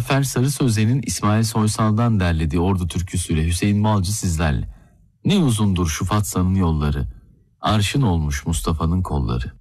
Muzaffer Sarı Sözen'in İsmail Soysal'dan derlediği Ordu türküsüyle Hüseyin Balcı sizlerle. Ne uzundur şu Fatsa'nın yolları, arşın olmuş Mustafa'nın kolları.